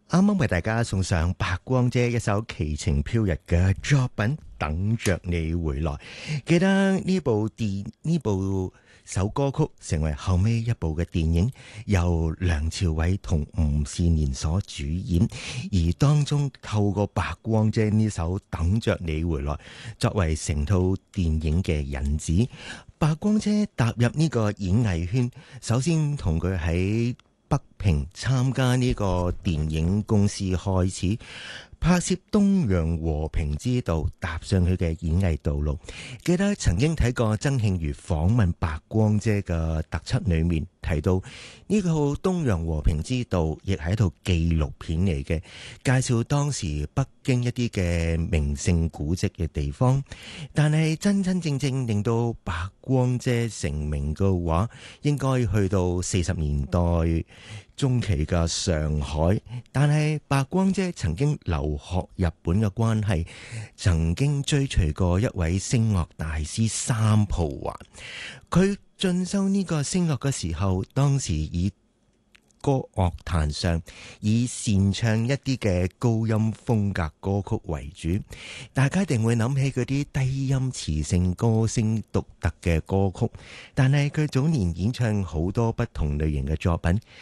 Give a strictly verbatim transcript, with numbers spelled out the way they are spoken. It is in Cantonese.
啱啱為大家送上白光姐一首奇情飄逸嘅作品《等着你回來》。記得呢部電呢部首歌曲成為後尾一部嘅電影，由梁朝偉同吳倩蓮所主演，而當中透過白光姐呢首《等着你回來》作為成套電影嘅引子。白光姐踏入呢個演藝圈，首先同佢喺北平參加呢個電影公司開始拍攝《東洋和平之道》，踏上佢嘅演藝道路。記得曾經睇過曾慶瑜訪問白光姐嘅特輯裏面提到，呢套《東洋和平之道》亦係一套紀錄片嚟嘅，介紹當時北京一啲嘅名勝古蹟嘅地方。但係真真正正令到白光姐成名嘅話，應該去到四十年代中期嘅上海。但係白光姐曾經留學日本嘅關係，曾經追隨過一位聲樂大師三浦環。佢進修呢個聲樂嘅時候，當時以歌樂壇上以擅唱一啲嘅高音風格歌曲為主，大家一定會諗起嗰啲低音磁性歌聲獨特嘅歌曲。但係佢早年演唱好多不同類型嘅作品，